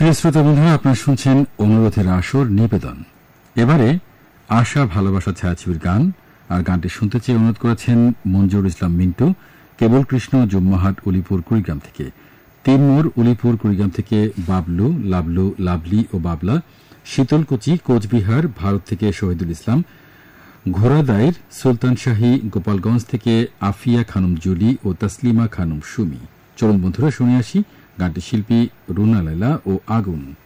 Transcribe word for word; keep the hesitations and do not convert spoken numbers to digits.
প্রিয় শ্রোতা বন্ধুরা, আপনারা শুনছেন অনুরোধের আসর নিবেদন। এবারে আশা ভালোবাসা ছায়াছবির গান, আর গানটি শুনতে চেয়ে অনুরোধ করেছেন মঞ্জুর ইসলাম মিন্টু, কেবল কৃষ্ণ, জুম্মাহাট, উলিপুর, কুড়িগ্রাম থেকে। তিনমোর, উলিপুর, কুড়িগ্রাম থেকে বাবলু, লাবলু, লাভলি ও বাবলা, শীতলকুচি, কোচবিহার, ভারত থেকে শহীদুল ইসলাম, ঘোড়াদাইর, সুলতান শাহী, গোপালগঞ্জ থেকে আফিয়া খানুম জুলি ও তসলিমা খানুম সুমি। চলুন বন্ধুরা শুনে আসি গানটি শিল্পী রুনা লায়লা ও আগুন।